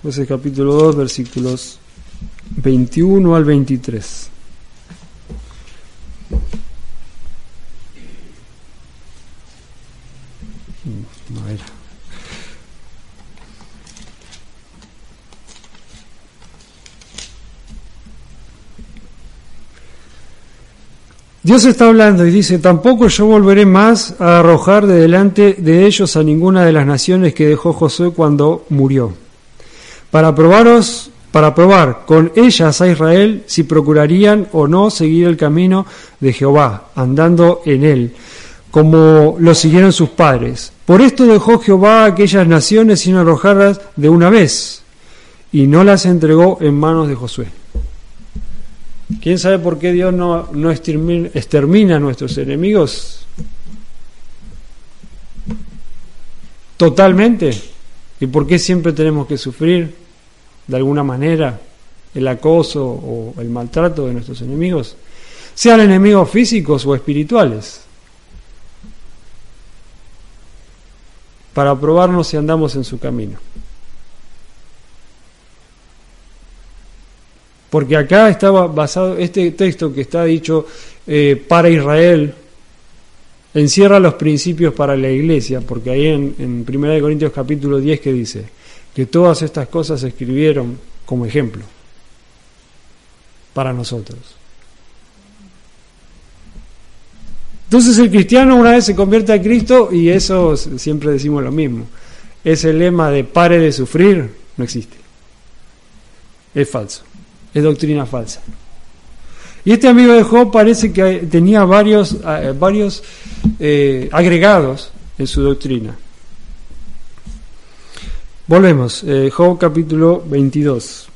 Jueces capítulo 2, versículos 21 al 23. A ver. Dios está hablando y dice: tampoco yo volveré más a arrojar de delante de ellos a ninguna de las naciones que dejó Josué cuando murió, para probar con ellas a Israel si procurarían o no seguir el camino de Jehová, andando en él, como lo siguieron sus padres. Por esto dejó Jehová a aquellas naciones sin arrojarlas de una vez, y no las entregó en manos de Josué. ¿Quién sabe por qué Dios no extermina a nuestros enemigos totalmente? ¿Y por qué siempre tenemos que sufrir de alguna manera el acoso o el maltrato de nuestros enemigos? Sean enemigos físicos o espirituales, para probarnos si andamos en su camino. Porque acá estaba basado, este texto que está dicho para Israel, encierra los principios para la iglesia, porque ahí en 1 Corintios capítulo 10 que dice que todas estas cosas se escribieron como ejemplo para nosotros. Entonces el cristiano una vez se convierte a Cristo, y eso siempre decimos lo mismo, ese lema de pare de sufrir no existe, es falso. Es doctrina falsa. Y este amigo de Job parece que tenía varios agregados en su doctrina. Volvemos, Job capítulo 22.